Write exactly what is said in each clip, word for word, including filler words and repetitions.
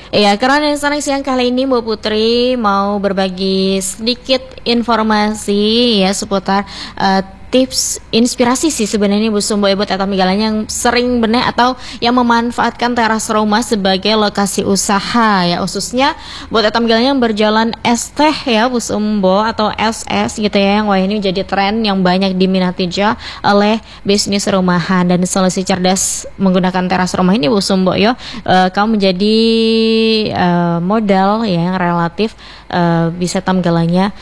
Iya, karena yang senang siang kali ini Bu Putri mau berbagi sedikit informasi ya seputar eh, tips inspirasi sih sebenarnya Bu Sumbo ya buat eta migalanya yang sering bener atau yang memanfaatkan teras rumah sebagai lokasi usaha ya, khususnya buat eta migalanya yang berjalan es teh ya Bu Sumbo atau es es gitu ya, yang wah ini jadi tren yang banyak diminati juga oleh bisnis rumahan. Dan solusi cerdas menggunakan teras rumah ini Bu Sumbo yo, eh, kamu menjadi eh, modal ya yang relatif eh, bisa tamgalannya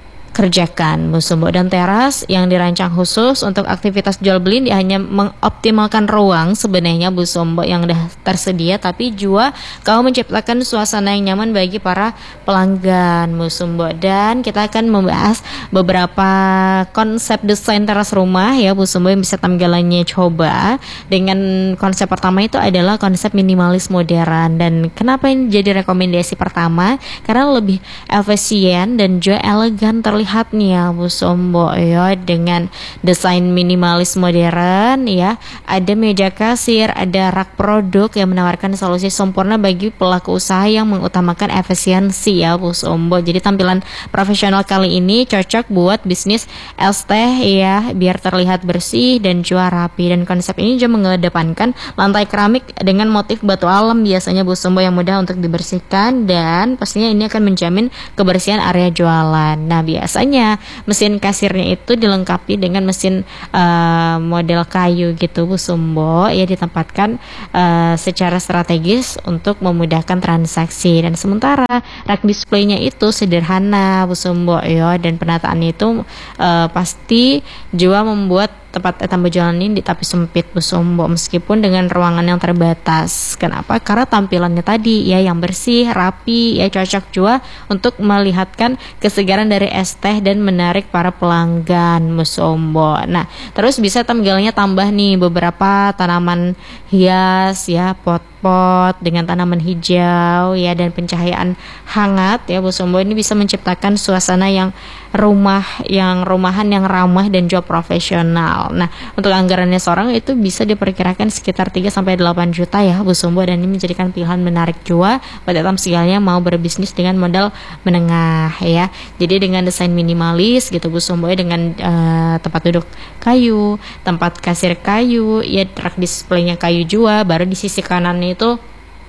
kerjakan Bu Sumbo. Dan teras yang dirancang khusus untuk aktivitas jual beli hanya mengoptimalkan ruang sebenarnya Bu Sumbo yang sudah tersedia, tapi juga kamu menciptakan suasana yang nyaman bagi para pelanggan Bu Sumbo. Dan kita akan membahas beberapa konsep desain teras rumah ya Bu Sumbo yang bisa tamgalannya coba. Dengan konsep pertama itu adalah konsep minimalis modern. Dan kenapa ini jadi rekomendasi pertama? Karena lebih efisien dan juga elegan terlihat lihat nih ya Bu Sumbo ya, dengan desain minimalis modern ya. Ada meja kasir, ada rak produk yang menawarkan solusi sempurna bagi pelaku usaha yang mengutamakan efisiensi ya Bu Sumbo. Jadi tampilan profesional kali ini cocok buat bisnis es teh ya, biar terlihat bersih dan juga rapi. Dan konsep ini juga mengedepankan lantai keramik dengan motif batu alam biasanya Bu Sumbo yang mudah untuk dibersihkan, dan pastinya ini akan menjamin kebersihan area jualan. Nah, biasa Biasanya mesin kasirnya itu dilengkapi dengan mesin uh, model kayu gitu Bu Sumbo ya, ditempatkan uh, secara strategis untuk memudahkan transaksi. Dan sementara rak displaynya itu sederhana Bu Sumbo ya, dan penataannya itu uh, pasti juga membuat tempat etam berjalan ini tapi sempit Bu Sumbo, meskipun dengan ruangan yang terbatas. Kenapa? Karena tampilannya tadi ya yang bersih, rapi ya, cocok juga untuk melihatkan kesegaran dari es teh dan menarik para pelanggan Bu Sumbo. Nah, terus bisa tampilannya tambah nih beberapa tanaman hias ya, pot-pot dengan tanaman hijau ya, dan pencahayaan hangat ya Bu Sumbo. Ini bisa menciptakan suasana yang rumah yang rumahan yang ramah dan juga profesional. Nah, untuk anggarannya seorang itu bisa diperkirakan sekitar tiga sampai delapan juta ya Bu Sumbo, dan ini menjadikan pilihan menarik juga pada tam segalanya mau berbisnis dengan modal menengah ya. Jadi dengan desain minimalis gitu Bu Sumbo ya, dengan uh, tempat duduk kayu, tempat kasir kayu ya, rak displaynya kayu juga, baru di sisi kanannya itu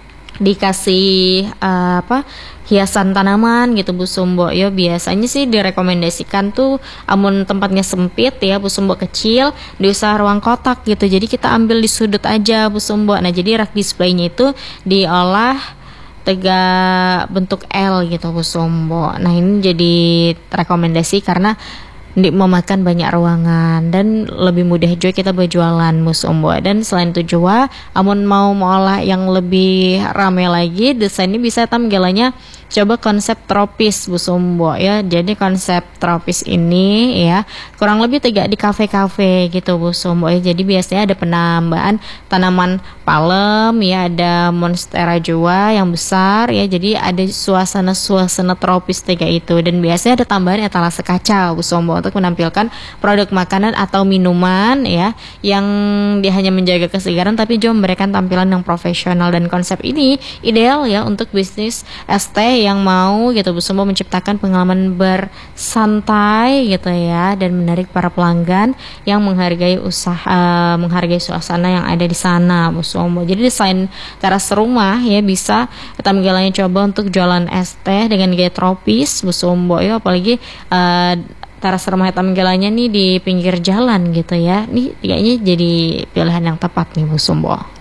dikasih uh, apa hiasan tanaman gitu Bu Sumbo ya. Biasanya sih direkomendasikan tuh amun tempatnya sempit ya Bu Sumbo, kecil, diusaha ruang kotak gitu, jadi kita ambil di sudut aja Bu Sumbo. Nah, jadi rak displaynya itu diolah tegak bentuk L gitu Bu Sumbo. Nah, ini jadi rekomendasi karena di memakan banyak ruangan dan lebih mudah juga kita berjualan Bu Sumbo. Dan selain itu juga amun mau mengolah yang lebih ramai lagi, desainnya bisa tamgelannya coba konsep tropis Bu Sumbo ya. Jadi konsep tropis ini ya kurang lebih tiga di kafe-kafe gitu Bu Sumbo ya. Jadi biasanya ada penambahan tanaman palem ya, ada monstera juga yang besar ya. Jadi ada suasana-suasana tropis tiga itu, dan biasanya ada tambahan etalase kaca Bu Sumbo untuk menampilkan produk makanan atau minuman ya, yang dia hanya menjaga kesegaran tapi juga memberikan tampilan yang profesional. Dan konsep ini ideal ya untuk bisnis es teh yang mau gitu Bu Sumbo menciptakan pengalaman bersantai gitu ya, dan menarik para pelanggan yang menghargai usaha, menghargai suasana yang ada di sana Bu Sumbo. Jadi desain teras rumah ya bisa tampilannya coba untuk jualan es teh dengan gaya tropis Bu Sumbo ya, apalagi uh, teras rumah tampilannya nih di pinggir jalan gitu ya. Nih kayaknya jadi pilihan yang tepat nih Bu Sumbo.